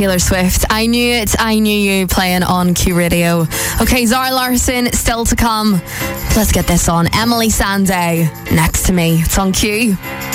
Taylor Swift. I Knew It, I Knew You, playing on Q Radio. Okay, Zara Larsson, still to come. Let's get this on. Emily Sandé, Next to Me. It's on Q.